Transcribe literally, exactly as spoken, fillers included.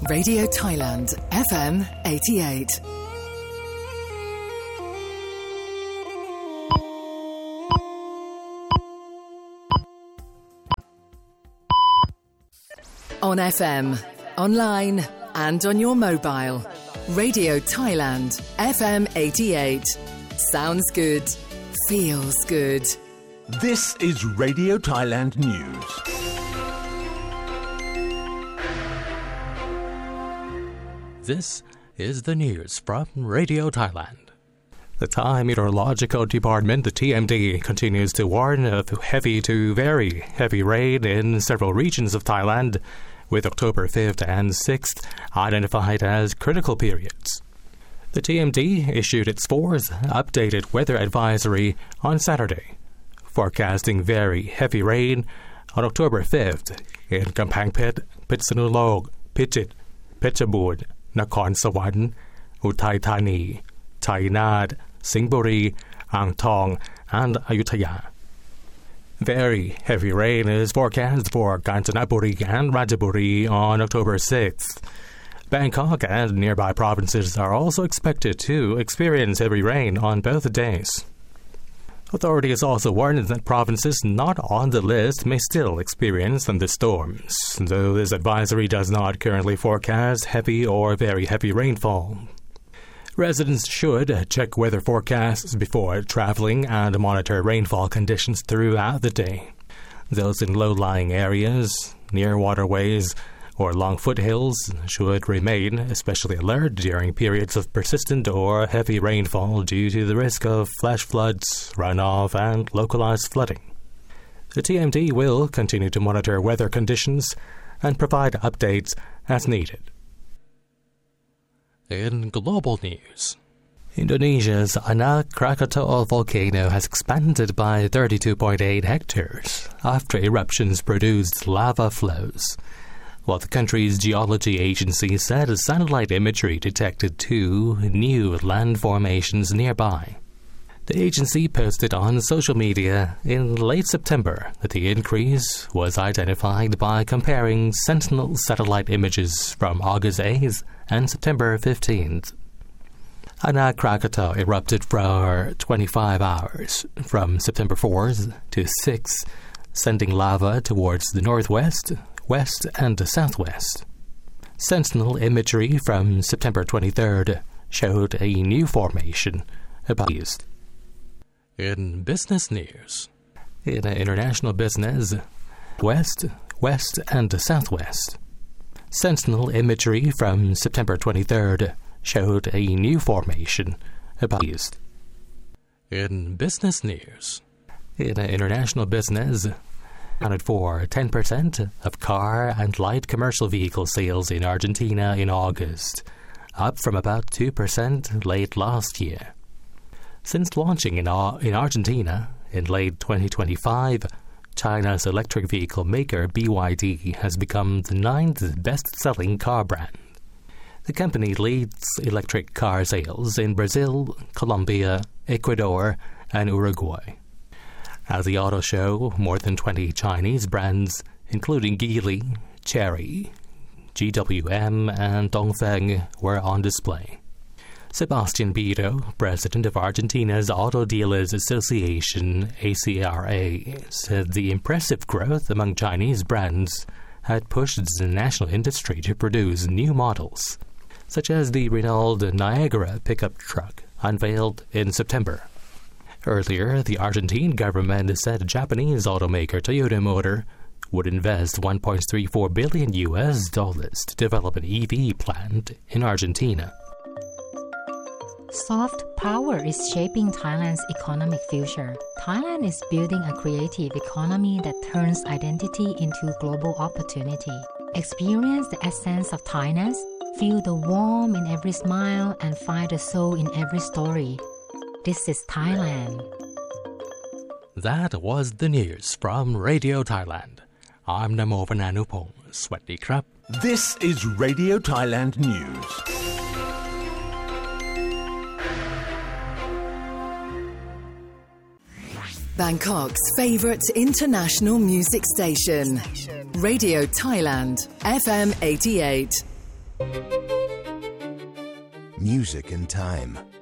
Radio Thailand, F M eighty-eight. On F M, online and on your mobile. Radio Thailand, F M eighty-eight. Sounds good. Feels good. This is Radio Thailand News. This is the news from Radio Thailand. The Thai Meteorological Department, the T M D, continues to warn of heavy to very heavy rain in several regions of Thailand, with October fifth and sixth identified as critical periods. The T M D issued its fourth updated weather advisory on Saturday, forecasting very heavy rain on October fifth in Kamphaeng Phet, Phitsanulok, Phichit, Phetchabun, Nakhon Sawan, Uthai Thani, Chainat, Singhburi, Ang Thong, and Ayutthaya. Very heavy rain is forecast for Kanchanaburi and Ratchaburi on October sixth. Bangkok and nearby provinces are also expected to experience heavy rain on both days. Authorities also warned that provinces not on the list may still experience thunderstorms, though this advisory does not currently forecast heavy or very heavy rainfall. Residents should check weather forecasts before traveling and monitor rainfall conditions throughout the day. Those in low-lying areas, near waterways, or long foothills should remain especially alert during periods of persistent or heavy rainfall due to the risk of flash floods, runoff, and localized flooding. The T M D will continue to monitor weather conditions and provide updates as needed. In global news, Indonesia's Anak Krakatau volcano has expanded by thirty-two point eight hectares after eruptions produced lava flows, while the country's geology agency said satellite imagery detected two new land formations nearby. The agency posted on social media in late September that the increase was identified by comparing Sentinel satellite images from August eighth and September fifteenth. Anak Krakatau erupted for twenty-five hours from September fourth to sixth, sending lava towards the northwest, west, and southwest. Sentinel imagery from September twenty-third showed a new formation about east. In business news, in international business, west, west, and southwest. Sentinel imagery from September twenty-third showed a new formation about east. In business news, in international business, accounted for ten percent of car and light commercial vehicle sales in Argentina in August, up from about two percent late last year. Since launching in, Ar- in Argentina in late twenty twenty-five, China's electric vehicle maker B Y D has become the ninth best-selling car brand. The company leads electric car sales in Brazil, Colombia, Ecuador, and Uruguay. At the auto show, more than twenty Chinese brands, including Geely, Chery, G W M, and Dongfeng, were on display. Sebastian Bito, president of Argentina's Auto Dealers Association, A C R A, said the impressive growth among Chinese brands had pushed the national industry to produce new models, such as the Renault Niagara pickup truck, unveiled in September. Earlier, the Argentine government said Japanese automaker Toyota Motor would invest one point three four billion U S dollars to develop an E V plant in Argentina. Soft power is shaping Thailand's economic future. Thailand is building a creative economy that turns identity into global opportunity. Experience the essence of Thainess, feel the warmth in every smile, and find the soul in every story. This is Thailand. That was the news from Radio Thailand. I'm Namo Vananupong. Swaddi krap. This is Radio Thailand News. Bangkok's favourite international music station. Radio Thailand, F M eighty-eight. Music and Time.